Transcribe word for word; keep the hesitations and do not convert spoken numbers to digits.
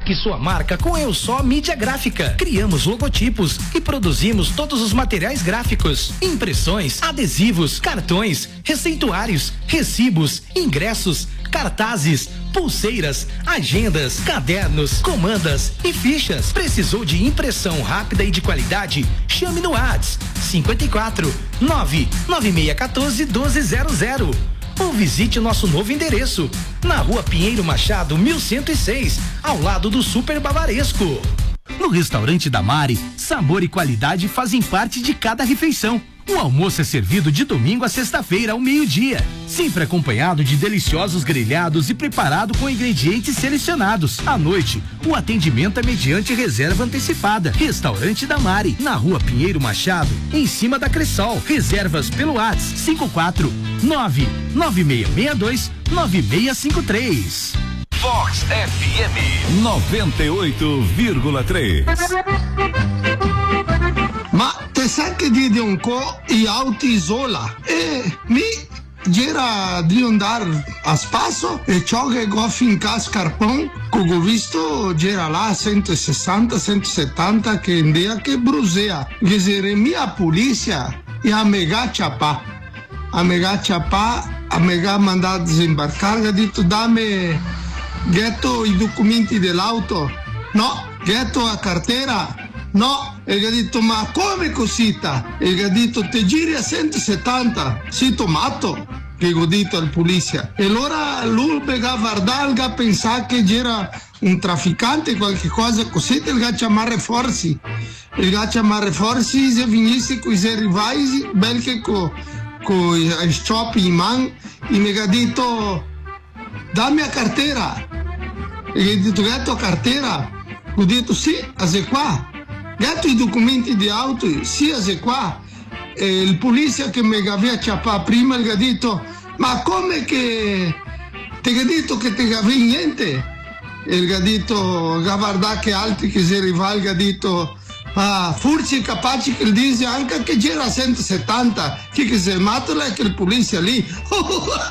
Destaque sua marca com Eu Só Mídia Gráfica. Criamos logotipos e produzimos todos os materiais gráficos, impressões, adesivos, cartões, receituários, recibos, ingressos, cartazes, pulseiras, agendas, cadernos, comandas e fichas. Precisou de impressão rápida e de qualidade? Chame no WhatsApp cinquenta e quatro, nove nove seis um quatro, um dois zero zero ou visite o nosso novo endereço na Rua Pinheiro Machado, mil cento e seis, ao lado do Super Bavaresco. No restaurante da Mari, sabor e qualidade fazem parte de cada refeição. O almoço é servido de domingo a sexta-feira ao meio-dia, sempre acompanhado de deliciosos grelhados e preparado com ingredientes selecionados. À noite, o atendimento é mediante reserva antecipada. Restaurante da Mari, na Rua Pinheiro Machado, em cima da Cressol. Reservas pelo WhatsApp cinco quatro nove nove seis seis dois nove seis cinco três. Fox F M noventa e oito vírgula três. Ma te sa che di un co i auti isola e mi gira di andare a spasso e ciò che go finca scarpon che ho visto gira là centosessanta centosettanta che india che brusea che se mia polizia e a mega chapa a mega chapa a mega mandato desembarcare ha detto dammi getto i documenti dell'auto no getto a cartera no. E gli ha detto ma come cosita? E gli ha detto te giri a centosettanta, sei tomato, che ho detto al polizia. E allora lui bega guardalga pensava che era un trafficante qualche cosa così, e gli ha chiamato forzi. E gli ha chiamato forzi se venisse con i rivali, bel che con co i shopping man, e mi ha detto dammi la cartera. E gli ha detto gatto cartera? Ho detto sì, a se qua. Gatto i documenti di auto, sia se qua. E il polizia che mi aveva chiappato prima gli ha detto ma come che ti ha detto che ti avevi niente? E gli ha detto guarda che altri che si rivali, gli ha detto ma forse è capace che dice anche che c'era centosettanta che si è matto lei che il polizia lì